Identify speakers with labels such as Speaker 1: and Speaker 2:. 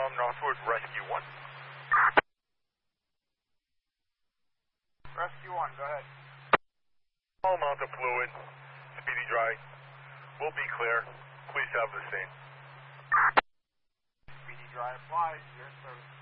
Speaker 1: from Northwood, Rescue 1.
Speaker 2: Rescue 1, go ahead.
Speaker 1: All amount of fluid, speedy dry. Will be clear. Please have the scene.
Speaker 2: Speedy dry applied, your service.